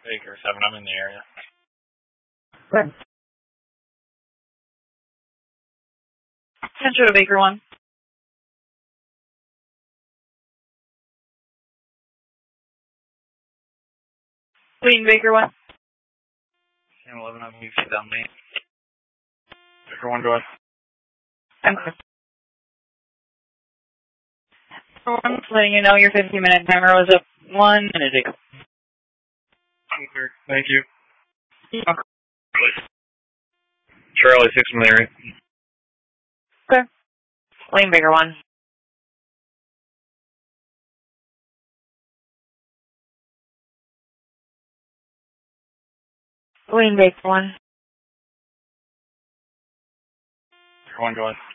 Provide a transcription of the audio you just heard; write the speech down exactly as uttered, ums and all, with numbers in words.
Baker seven, I'm in the area. Good. Central to Baker one. Queen Baker one. ten eleven, I'm U C down main. Baker one, go ahead. Okay. I'm just letting you know your fifteen minute timer was up one minute ago. I'm clear. Thank you. Okay. Charlie six in the area. Okay. Queen Baker one. Queen Baker one. Baker one, go ahead.